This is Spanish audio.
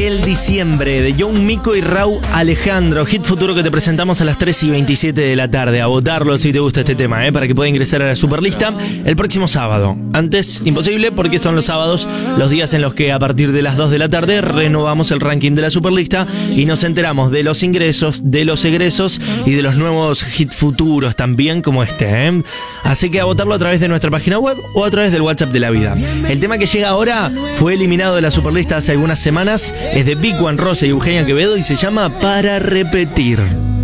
El Diciembre, de John Mico y Rauw Alejandro. Hit futuro que te presentamos a las 3:27 de la tarde. A votarlo si te gusta este tema, para que pueda ingresar a la Superlista el próximo sábado. Antes, imposible, porque son los sábados los días en los que a partir de las 2 de la tarde renovamos el ranking de la Superlista y nos enteramos de los ingresos, de los egresos y de los nuevos hit futuros también como este. Así que a votarlo a través de nuestra página web o a través del WhatsApp de la vida. El tema que llega ahora fue eliminado de la Superlista hace algunas semanas. Es de Big One, Rosa y Eugenia Quevedo y se llama Para Repetir.